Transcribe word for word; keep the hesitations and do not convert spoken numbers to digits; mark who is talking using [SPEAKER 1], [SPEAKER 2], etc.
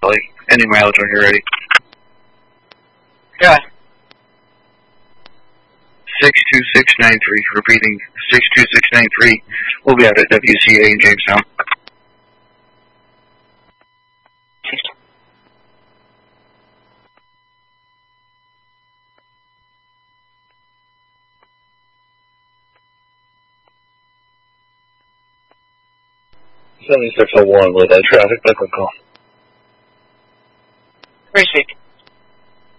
[SPEAKER 1] Valley. Any mileage when you're ready.
[SPEAKER 2] Yeah.
[SPEAKER 1] six two six nine three. Repeating, six two six nine three. We'll be out at W C A in Jamestown.
[SPEAKER 3] seventy-six oh one with a traffic backup call.